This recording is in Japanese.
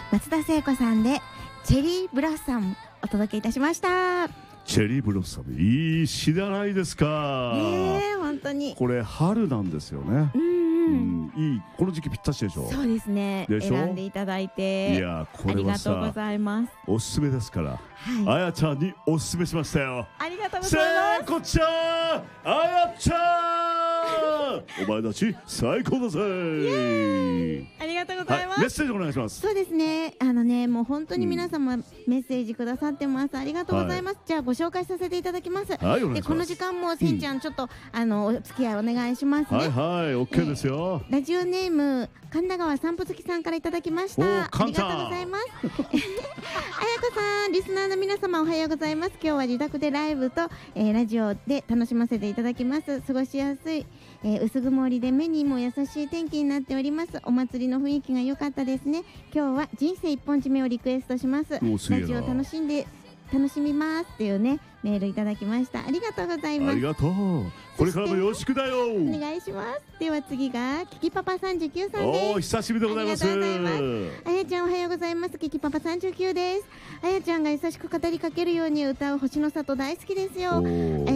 松田聖子さんでチェリーブロッサムお届けいたしました。 チェリーブロッサム、いい詩じゃないですか。 本当にこれ春なんですよね。いい、この時期ぴったしでしょ。 そうですね。 でしょ。 選んでいただいて、 いやこれはさ、 ありがとうございます。 おすすめですから、あやちゃんにおすすめしましたよ。 ありがとうございます。 聖子ちゃん、あやちゃん、お前たち最高だぜ。 ありがとうございます。 メッセージお願いします。 そうですね。もう本当に皆様メッセージくださってます。ありがとうございます。じゃあご紹介させていただきます。でこの時間もせんちゃんちょっとお付き合いお願いしますね。 はいはい、オッケーですよ。 ラジオネーム神田川散歩好きさんからいただきました。ありがとうございます。あやこさん、リスナーの皆様おはようございます。今日は自宅でライブと、ラジオで楽しませていただきます。過ごしやすい、薄曇りで目にも優しい天気になっております。お祭りの雰囲気が良かったですね。今日は人生一本締めをリクエストします。ラジオ楽しみますっていうねメールいただきました。ありがとうございます。 ありがとう。これからもよろしくだよ。 お願いします。では次がキキパパ39さんです。 お久しぶりでございます。 あやちゃんおはようございます。キキパパ39です。あやちゃんが優しく語りかけるように歌う星の里大好きですよ。